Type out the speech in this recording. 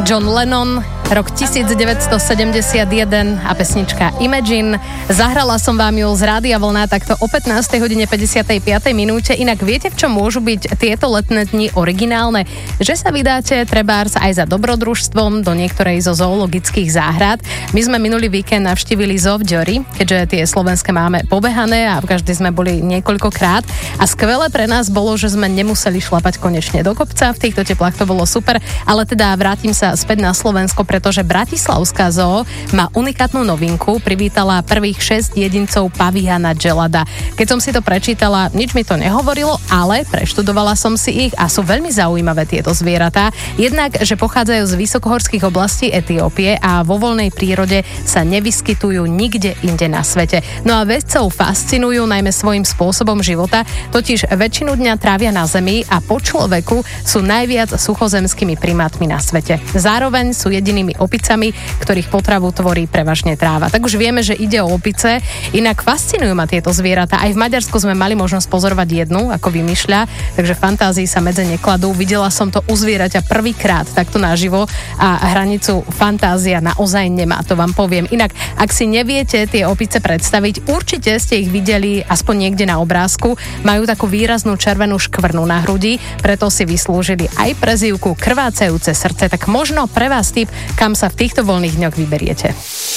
John Lennon, rok 1971 a pesnička Imagine. Zahrala som vám ju z Rádia Vlna takto o 15:55 minúte. Inak viete, v čom môžu byť tieto letné dni originálne? Že sa vydáte trebárs aj za dobrodružstvom do niektorej zo zoologických záhrad. My sme minulý víkend navštívili Zoo v Győri, keďže tie slovenské máme pobehané a v každej sme boli niekoľkokrát. A skvelé pre nás bolo, že sme nemuseli šlapať konečne do kopca. V týchto teplách to bolo super, ale teda vrátim sa späť na Slovensko, pretože Bratislavská zoo má unikátnu novinku. Privítala prvých 6 jedincov paviana Gelada. Keď som si to prečítala, nič mi to nehovorilo, ale preštudovala som si ich a sú veľmi zaujímavé tieto zvieratá. Jednak, že pochádzajú z vysokohorských oblastí Etiópie a vo voľnej prírode sa nevyskytujú nikde inde na svete. No a vedcov fascinujú najmä svojím spôsobom života, totiž väčšinu dňa trávia na zemi a po človeku sú najviac suchozemskými primátmi na svete. Zároveň sú jedinými opicami, ktorých potravu tvorí prevažne tráva. Tak už vieme, že ide o opice, inak fascinujú ma tieto zvieratá. Aj v Maďarsku sme mali možnosť pozorovať jednu, ako vymýšľa, takže fantázii sa medze nekladú. Videla som to u zvieraťa prvýkrát takto naživo a hranicu fantázia naozaj nemá, to vám poviem. Inak, ak si neviete tie opice predstaviť, určite ste ich videli aspoň niekde na obrázku. Majú takú výraznú červenú škvrnu na hrudi, preto si vyslúžili aj prezývku krvácajúce srdce. Tak možno pre vás tip, kam sa v týchto voľných dňoch vyberiete.